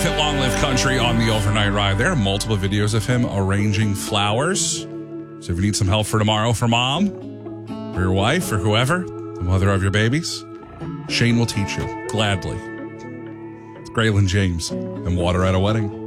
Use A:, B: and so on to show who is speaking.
A: off at Long Live Country on the overnight ride. There are multiple videos of him arranging flowers. So if you need some help for tomorrow for mom, or your wife, or whoever, the mother of your babies, Shane will teach you gladly. It's Graylin James and Water at a Wedding.